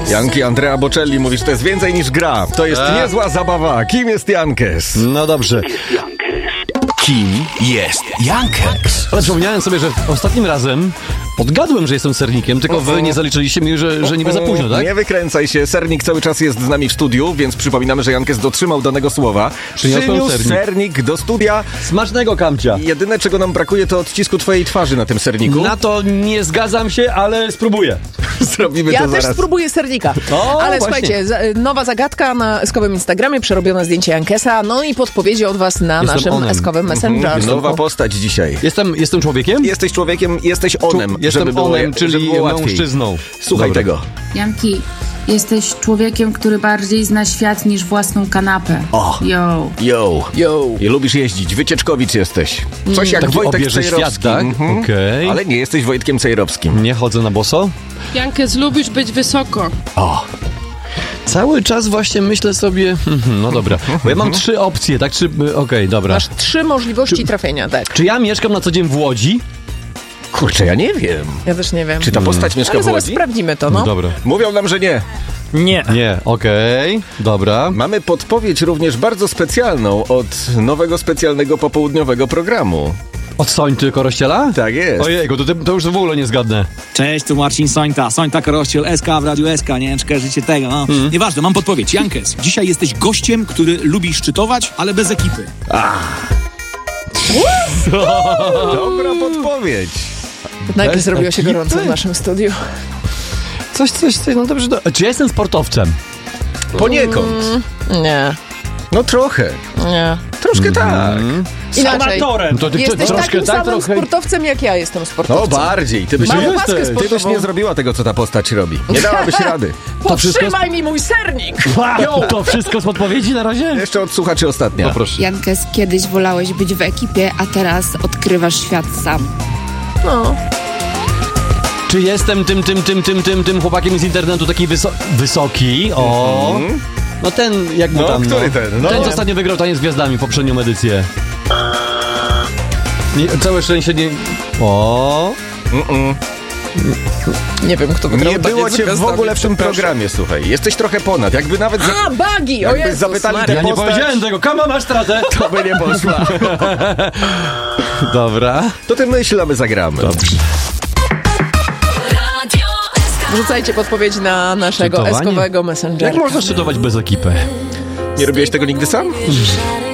Janki Andrea Bocelli mówi, że to jest więcej niż gra. To jest niezła zabawa. Kim jest Jankes? No dobrze. Kim jest Jankes? Ale przypomniałem sobie, że ostatnim razem odgadłem, że jestem sernikiem, tylko wy nie zaliczyliście mi, że niby za późno, tak? Nie wykręcaj się, sernik cały czas jest z nami w studiu, więc przypominamy, że Jankes dotrzymał danego słowa. Przyniósł sernik do studia. Smacznego, Kamcia. Jedyne, czego nam brakuje, to odcisku twojej twarzy na tym serniku. Na to nie zgadzam się, ale spróbuję. Zrobimy Ja to też zaraz. spróbuję sernika. właśnie. Ale słuchajcie, nowa zagadka na eskowym Instagramie, przerobione zdjęcie Jankesa, no i podpowiedzi od was na Jestem naszym onem. eskowym Messengerze. Nowa postać dzisiaj. Jestem człowiekiem? Jesteś człowiekiem, jesteś onem. Jestem żeby było, onem, żeby czyli było łatwiej. mężczyzną. Słuchaj Dobra. tego. Janki, jesteś człowiekiem, który bardziej zna świat niż własną kanapę. O. Yo. Yo. I lubisz jeździć. Wycieczkowicz jesteś. Coś jak Taki Wojtek obierze Cejrowski. świat, tak? Okej. Ale nie jesteś Wojtkiem Cejrowskim. Nie chodzę na boso? Jankes, lubisz być wysoko. O. Cały czas właśnie myślę sobie... No dobra, bo ja mam 3 opcje, tak? Okej, dobra. Masz 3 możliwości trafienia, tak. Czy ja mieszkam na co dzień w Łodzi? Kurczę, ja nie wiem. Ja też nie wiem. Czy ta postać mieszka Ale w zaraz Łodzi? sprawdzimy to, no. Dobra. Mówią nam, że nie. Nie, okej, dobra. Mamy podpowiedź również bardzo specjalną od nowego specjalnego popołudniowego programu. Od Sońty Korościela? Tak jest. Ojejku, to już w ogóle nie zgadnę. Cześć, tu Marcin Sońta, Sońta Korościel, SK w Radiu SK, nie wiem, czy kojarzycie tego, no. Nieważne, mam podpowiedź. Jankes, dzisiaj jesteś gościem, który lubi szczytować, ale bez ekipy. Dobra podpowiedź. Nagle Bez zrobiło się ekipy? gorąco w naszym studiu. Coś, no dobrze. Czy ja jestem sportowcem? Poniekąd. Nie, No trochę. nie. Troszkę tak. Inaczej. No to Jesteś troszkę takim tak, samym trochę... sportowcem, jak ja jestem No sportowcem. bardziej. Ty byś, Mam nie, opaskę ty byś sportową. nie zrobiła tego, co ta postać robi. Nie dałabyś rady. Powstrzymaj mi mój sernik! To wszystko z podpowiedzi na razie? Jeszcze od słuchaczy ostatnia. No proszę. Jankes, kiedyś wolałeś być w ekipie, a teraz odkrywasz świat sam. No. Czy jestem tym chłopakiem z internetu taki wysoki? O. No ten, jak mu No, tam, który ten? No. Ten, co ostatnio wygrał Taniec z Gwiazdami, poprzednią edycję. Całe szczęście nie... O. Nie wiem, kto wygrał. Nie było cię w ogóle w tym programie, słuchaj. Jesteś trochę ponad. Jakby nawet... A, Bagi! O Jakby Jezus zapytali Maria. Ja nie postać- powiedziałem tego, kama masz stratę. To by nie poszła. Dobra. To ty myśl, a my zagramy. Dobrze. Wrzucajcie podpowiedź na naszego Szczytowanie? eskowego Jak Messengera. można szczytować bez ekipy? Nie robiłeś tego nigdy sam?